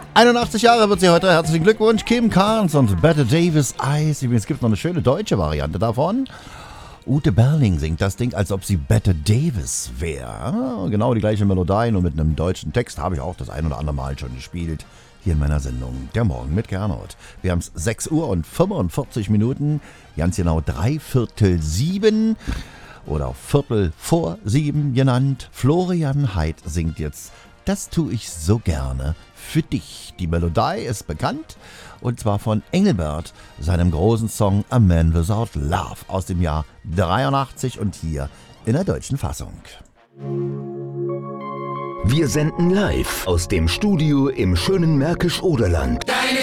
81 Jahre wird sie heute. Herzlichen Glückwunsch, Kim Carnes und Bette Davis Eyes. Übrigens gibt es noch eine schöne deutsche Variante davon. Ute Berling singt das Ding, als ob sie Bette Davis wäre. Genau die gleiche Melodie, nur mit einem deutschen Text. Habe ich auch das ein oder andere Mal schon gespielt. Hier in meiner Sendung Der Morgen mit Gernot. Wir haben es 6 Uhr und 45 Minuten. Ganz genau 6:45 oder auch 6:15 genannt. Florian Heid singt jetzt Das tue ich so gerne für dich. Die Melodie ist bekannt und zwar von Engelbert, seinem großen Song A Man Without Love aus dem Jahr 83 und hier in der deutschen Fassung. Wir senden live aus dem Studio im schönen Märkisch-Oderland.